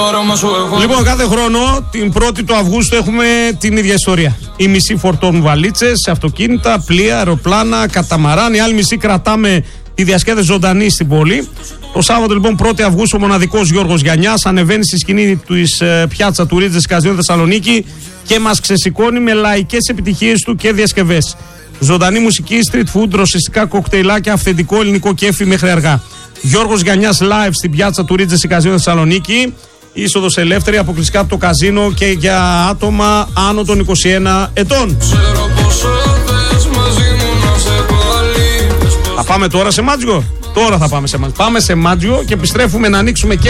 Λοιπόν, κάθε χρόνο την 1η του Αυγούστου έχουμε την ίδια ιστορία. Οι μισοί φορτώνουν βαλίτσες σε αυτοκίνητα, πλοία, αεροπλάνα, καταμαράν. Οι άλλοι μισοί κρατάμε τη διασκέδαση ζωντανή στην πόλη. Το Σάββατο, λοιπόν, 1η Αυγούστου, ο μοναδικός Γιώργος Γιαννιάς ανεβαίνει στη σκηνή της πιάτσα του Ρίτζες Καζίνο Θεσσαλονίκη και μας ξεσηκώνει με λαϊκές επιτυχίες του και διασκευές. Ζωντανή μουσική, street food, ρωσιστικά κοκτέιλάκια, αυθεντικό ελληνικό κέφι μέχρι αργά. Γιώργος Γιαννιάς live στην πιάτσα του Ρίτζες Καζίνο Θεσσαλονίκη. Είσοδος ελεύθερη, αποκλειστικά από το καζίνο και για άτομα άνω των 21 ετών. Θα πάμε τώρα σε Μάτζιο. Τώρα θα πάμε σε Μάτζιο. Πάμε σε Μάτζιο και επιστρέφουμε να ανοίξουμε και